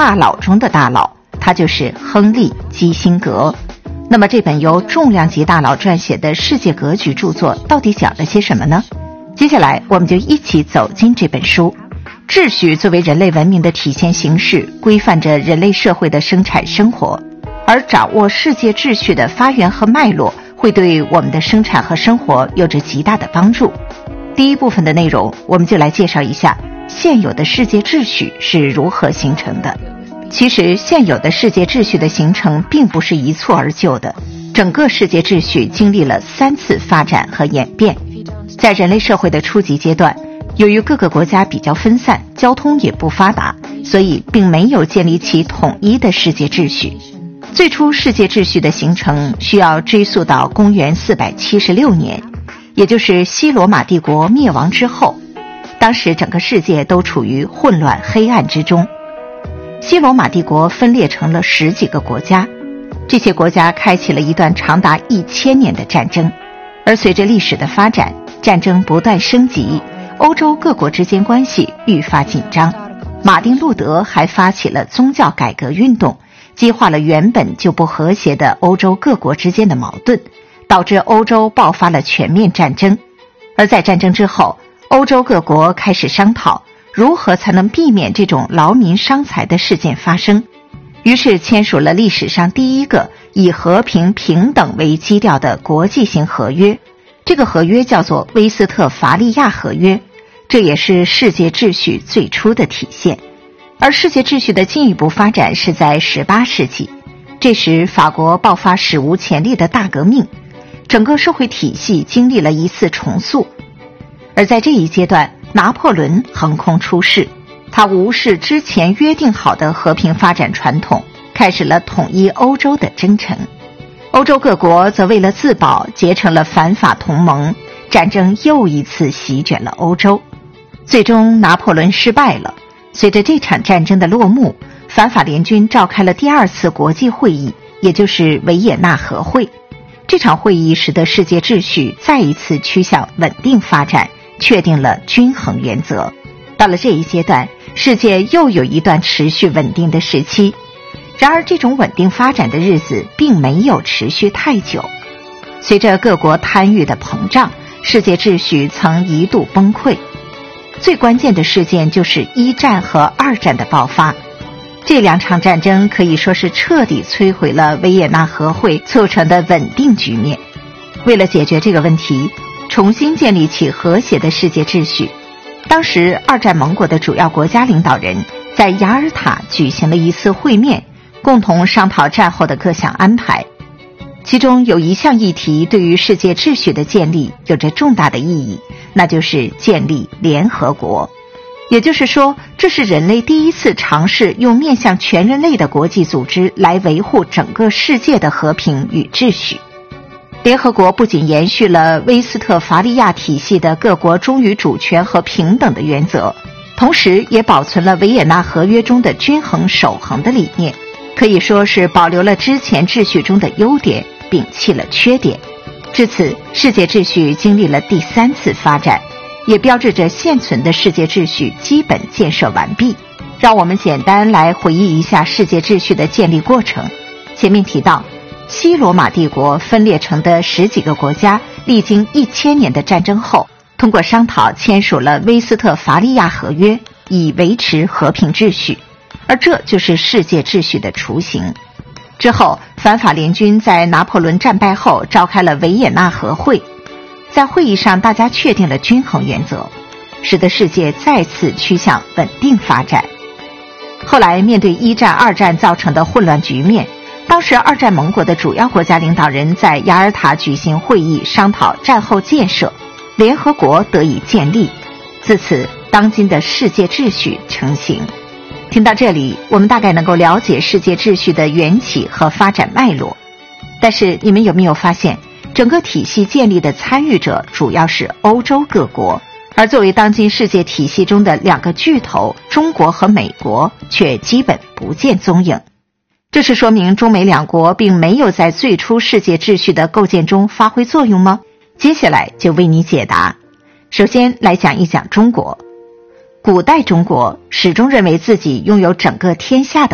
大佬中的大佬，他就是亨利·基辛格。那么这本由重量级大佬撰写的世界格局著作到底讲了些什么呢？接下来我们就一起走进这本书。秩序作为人类文明的体现形式，规范着人类社会的生产生活，而掌握世界秩序的发源和脉络，会对我们的生产和生活有着极大的帮助。第一部分的内容，我们就来介绍一下现有的世界秩序是如何形成的。其实现有的世界秩序的形成并不是一蹴而就的，整个世界秩序经历了3次发展和演变。在人类社会的初级阶段，由于各个国家比较分散，交通也不发达，所以并没有建立起统一的世界秩序。最初世界秩序的形成需要追溯到公元476年，也就是西罗马帝国灭亡之后。当时整个世界都处于混乱黑暗之中。西罗马帝国分裂成了10几个国家，这些国家开启了一段长达1000年的战争。而随着历史的发展，战争不断升级，欧洲各国之间关系愈发紧张。马丁·路德还发起了宗教改革运动，激化了原本就不和谐的欧洲各国之间的矛盾，导致欧洲爆发了全面战争。而在战争之后，欧洲各国开始商讨如何才能避免这种劳民伤财的事件发生，于是签署了历史上第一个以和平平等为基调的国际性合约。这个合约叫做威斯特伐利亚合约，这也是世界秩序最初的体现。而世界秩序的进一步发展是在18世纪，这时法国爆发史无前例的大革命，整个社会体系经历了一次重塑。而在这一阶段，拿破仑横空出世，他无视之前约定好的和平发展传统，开始了统一欧洲的征程。欧洲各国则为了自保结成了反法同盟，战争又一次席卷了欧洲。最终拿破仑失败了。随着这场战争的落幕，反法联军召开了第2次国际会议，也就是维也纳和会。这场会议使得世界秩序再一次趋向稳定发展，确定了均衡原则。到了这一阶段，世界又有一段持续稳定的时期。然而这种稳定发展的日子并没有持续太久。随着各国贪欲的膨胀，世界秩序曾一度崩溃。最关键的事件就是1战和2战的爆发。这2场战争可以说是彻底摧毁了维也纳和会促成的稳定局面。为了解决这个问题，重新建立起和谐的世界秩序，当时2战盟国的主要国家领导人在雅尔塔举行了一次会面，共同商讨战后的各项安排。其中有一项议题对于世界秩序的建立有着重大的意义，那就是建立联合国。也就是说，这是人类第一次尝试用面向全人类的国际组织来维护整个世界的和平与秩序。联合国不仅延续了威斯特伐利亚体系的各国忠于主权和平等的原则，同时也保存了维也纳合约中的均衡守恒的理念，可以说是保留了之前秩序中的优点，摒弃了缺点。至此，世界秩序经历了第3次发展，也标志着现存的世界秩序基本建设完毕。让我们简单来回忆一下世界秩序的建立过程。前面提到，西罗马帝国分裂成的10几个国家，历经1000年的战争后，通过商讨签署了威斯特伐利亚合约，以维持和平秩序，而这就是世界秩序的雏形。之后，反法联军在拿破仑战败后召开了维也纳和会，在会议上大家确定了均衡原则，使得世界再次趋向稳定发展。后来面对1战、2战造成的混乱局面，当时2战盟国的主要国家领导人在雅尔塔举行会议，商讨战后建设，联合国得以建立。自此，当今的世界秩序成型。听到这里，我们大概能够了解世界秩序的缘起和发展脉络。但是你们有没有发现，整个体系建立的参与者主要是欧洲各国，而作为当今世界体系中的2个巨头，中国和美国却基本不见踪影。这是说明中美2国并没有在最初世界秩序的构建中发挥作用吗？接下来就为你解答。首先来讲一讲中国。古代中国始终认为自己拥有整个天下的